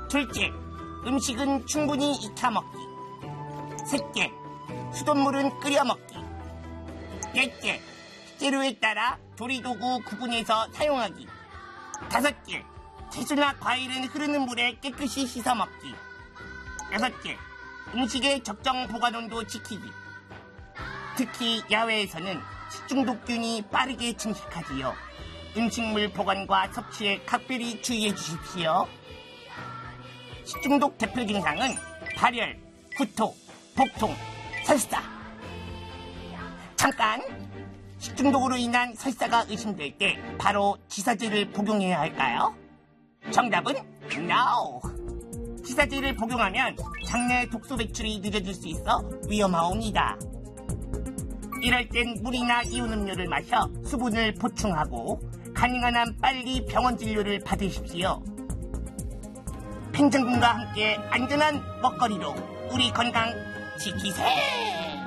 둘째, 음식은 충분히 익혀 먹기. 셋째, 수돗물은 끓여 먹기. 넷째, 재료에 따라 조리도구 구분해서 사용하기. 다섯째, 채소나 과일은 흐르는 물에 깨끗이 씻어 먹기. 여섯째, 음식의 적정 보관온도 지키기. 특히 야외에서는 식중독균이 빠르게 침식하지요. 음식물 보관과 섭취에 각별히 주의해 주십시오. 식중독 대표 증상은 발열, 구토, 복통, 설사. 잠깐! 식중독으로 인한 설사가 의심될 때 바로 지사제를 복용해야 할까요? 정답은 NO! 지사제를 복용하면 장내 독소 배출이 늦어질 수 있어 위험하옵니다. 이럴 땐 물이나 이온 음료를 마셔 수분을 보충하고 가능한 한 빨리 병원 진료를 받으십시오. 팽정군과 함께 안전한 먹거리로 우리 건강 지키세!